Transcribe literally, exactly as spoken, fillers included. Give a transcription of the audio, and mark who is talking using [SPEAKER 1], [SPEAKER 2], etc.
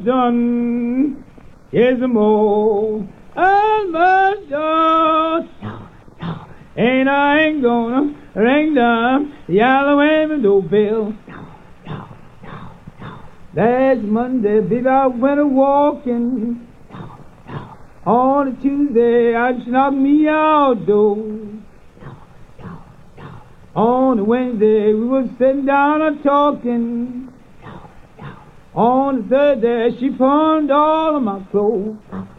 [SPEAKER 1] done. Here's the more. Almost done. And I ain't gonna ring the yellow and doorbell. Last Monday, baby, I went a walking. On a Tuesday, I knocked me outdoors. On a Wednesday, we was sitting down and talking. On a Thursday, she pawned all of my clothes.